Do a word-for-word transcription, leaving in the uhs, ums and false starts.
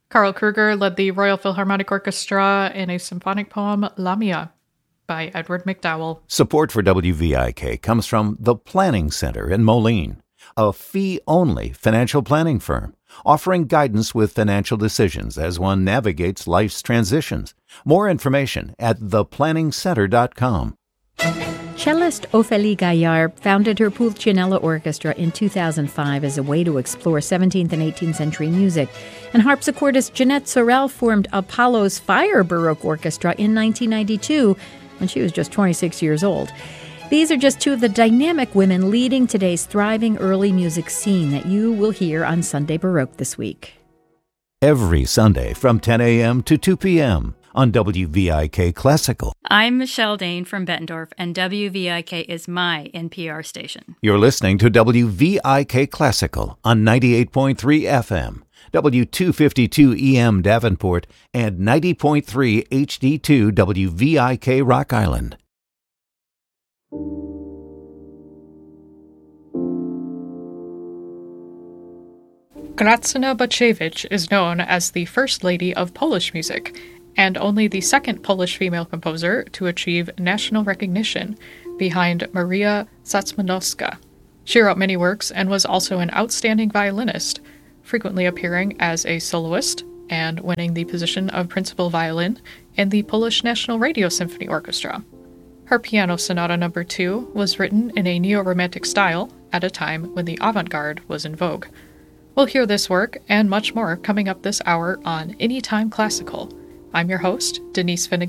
Karl Kruger led the Royal Philharmonic Orchestra in a symphonic poem, Lamia, by Edward McDowell. Support for W V I K comes from the Planning Center in Moline, a fee-only financial planning firm offering guidance with financial decisions as one navigates life's transitions. More information at the planning center dot com. Cellist Ophélie Gaillard founded her Pulcinella Orchestra in two thousand five as a way to explore seventeenth and eighteenth century music. And harpsichordist Jeanette Sorel formed Apollo's Fire Baroque Orchestra in nineteen ninety-two when she was just twenty-six years old. These are just two of the dynamic women leading today's thriving early music scene that you will hear on Sunday Baroque this week. Every Sunday from ten a.m. to two p.m. on W V I K Classical. I'm Michelle Dane from Bettendorf, and W V I K is my N P R station. You're listening to W V I K Classical on ninety-eight point three F M, W two fifty-two E M Davenport, and ninety point three H D two W V I K Rock Island. Grażyna Baczewicz is known as the First Lady of Polish music, and only the second Polish female composer to achieve national recognition, behind Maria Zatsmanowska. She wrote many works and was also an outstanding violinist, frequently appearing as a soloist and winning the position of principal violin in the Polish National Radio Symphony Orchestra. Her Piano Sonata Number two was written in a neo-romantic style at a time when the avant-garde was in vogue. We'll hear this work and much more coming up this hour on Anytime Classical. I'm your host, Denise Finnegan.